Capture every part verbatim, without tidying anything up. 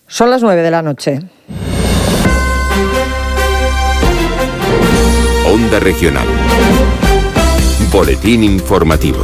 Son las nueve de la noche. Onda Regional. Boletín informativo.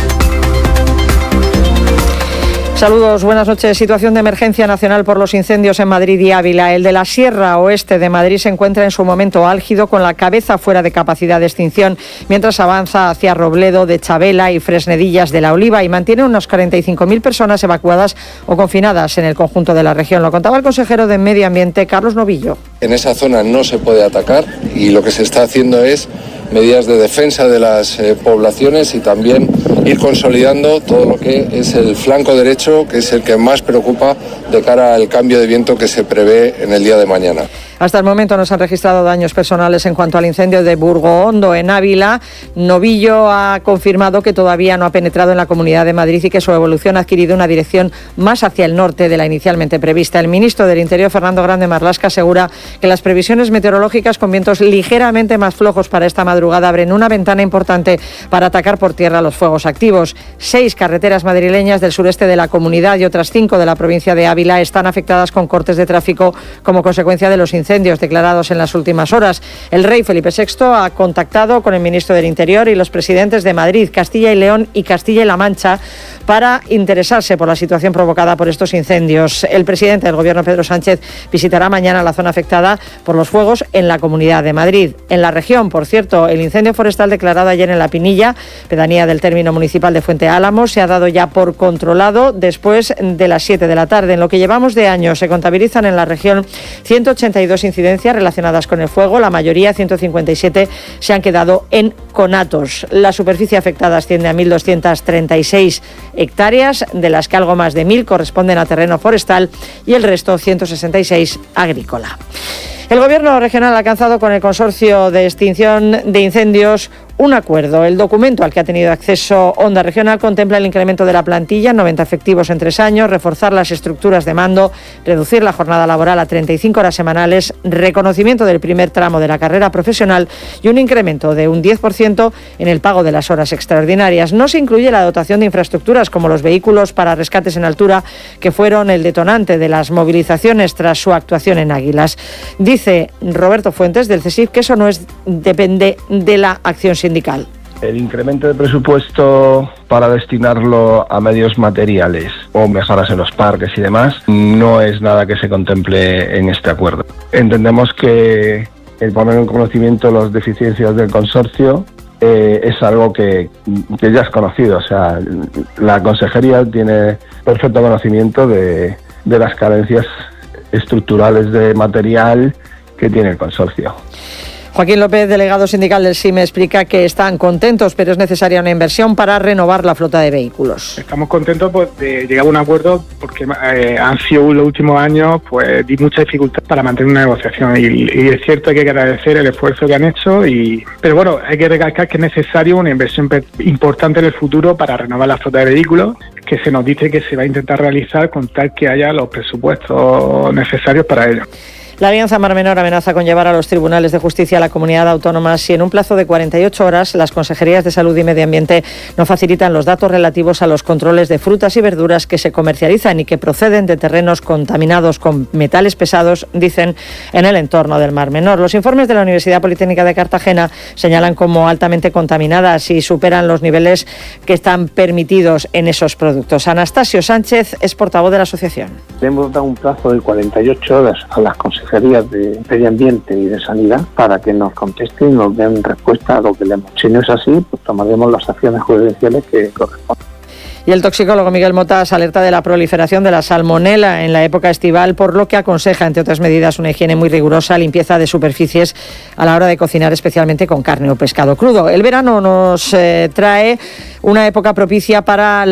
Saludos, buenas noches. Situación de emergencia nacional por los incendios en Madrid y Ávila. El de la Sierra Oeste de Madrid se encuentra en su momento álgido, con la cabeza fuera de capacidad de extinción, mientras avanza hacia Robledo de Chabela y Fresnedillas de la Oliva, y mantiene unas cuarenta y cinco mil personas evacuadas o confinadas en el conjunto de la región. Lo contaba el consejero de Medio Ambiente, Carlos Novillo. En esa zona no se puede atacar y lo que se está haciendo es medidas de defensa de las eh, poblaciones y también ir consolidando todo lo que es el flanco derecho, que es el que más preocupa de cara al cambio de viento que se prevé en el día de mañana. Hasta el momento no se han registrado daños personales en cuanto al incendio de Burgohondo en Ávila. Novillo ha confirmado que todavía no ha penetrado en la Comunidad de Madrid y que su evolución ha adquirido una dirección más hacia el norte de la inicialmente prevista. El ministro del Interior, Fernando Grande Marlaska, asegura que las previsiones meteorológicas con vientos ligeramente más flojos para esta madrugada abren una ventana importante para atacar por tierra los fuegos activos. Seis carreteras madrileñas del sureste de la comunidad y otras cinco de la provincia de Ávila están afectadas con cortes de tráfico como consecuencia de los incendios incendios declarados en las últimas horas. El rey Felipe sexto ha contactado con el ministro del Interior y los presidentes de Madrid, Castilla y León y Castilla y La Mancha para interesarse por la situación provocada por estos incendios. El presidente del Gobierno, Pedro Sánchez, visitará mañana la zona afectada por los fuegos en la Comunidad de Madrid. En la región, por cierto, el incendio forestal declarado ayer en La Pinilla, pedanía del término municipal de Fuente Álamo, se ha dado ya por controlado después de las siete de la tarde. En lo que llevamos de año se contabilizan en la región ciento ochenta y dos incidencias relacionadas con el fuego. La mayoría, ciento cincuenta y siete, se han quedado en conatos. La superficie afectada asciende a mil doscientas treinta y seis hectáreas, de las que algo más de mil corresponden a terreno forestal y el resto, ciento sesenta y seis, agrícola. El Gobierno regional ha alcanzado con el Consorcio de Extinción de Incendios un acuerdo. El documento al que ha tenido acceso Onda Regional contempla el incremento de la plantilla, noventa efectivos en tres años, reforzar las estructuras de mando, reducir la jornada laboral a treinta y cinco horas semanales, reconocimiento del primer tramo de la carrera profesional y un incremento de un diez por ciento en el pago de las horas extraordinarias. No se incluye la dotación de infraestructuras como los vehículos para rescates en altura, que fueron el detonante de las movilizaciones tras su actuación en Águilas. Dice Roberto Fuentes del CESIF que eso no es depende de la acción sindical. El incremento de presupuesto para destinarlo a medios materiales o mejoras en los parques y demás no es nada que se contemple en este acuerdo. Entendemos que el poner en conocimiento las deficiencias del consorcio eh, es algo que, que ya es conocido. O sea, la consejería tiene perfecto conocimiento de, de las carencias estructurales de material que tiene el consorcio. Joaquín López, delegado sindical del SIME, explica que están contentos, pero es necesaria una inversión para renovar la flota de vehículos. Estamos contentos pues, de llegar a un acuerdo porque eh, han sido los últimos años pues di mucha dificultad para mantener una negociación y, y es cierto, hay que agradecer el esfuerzo que han hecho, y pero bueno, hay que recalcar que es necesario una inversión importante en el futuro para renovar la flota de vehículos, que se nos dice que se va a intentar realizar con tal que haya los presupuestos necesarios para ello. La Alianza Mar Menor amenaza con llevar a los tribunales de justicia a la comunidad autónoma si en un plazo de cuarenta y ocho horas las consejerías de Salud y Medio Ambiente no facilitan los datos relativos a los controles de frutas y verduras que se comercializan y que proceden de terrenos contaminados con metales pesados, dicen, en el entorno del Mar Menor. Los informes de la Universidad Politécnica de Cartagena señalan como altamente contaminadas y superan los niveles que están permitidos en esos productos. Anastasio Sánchez es portavoz de la asociación. Le hemos dado un plazo de cuarenta y ocho horas a las consejerías de Medio Ambiente y de Sanidad para que nos contesten y nos den respuesta a lo que le hemos. Si no es así, pues tomaremos las acciones judiciales que corresponden. Y el toxicólogo Miguel Motas alerta de la proliferación de la salmonela en la época estival, por lo que aconseja, entre otras medidas, una higiene muy rigurosa, limpieza de superficies a la hora de cocinar, especialmente con carne o pescado crudo. El verano nos eh, trae una época propicia para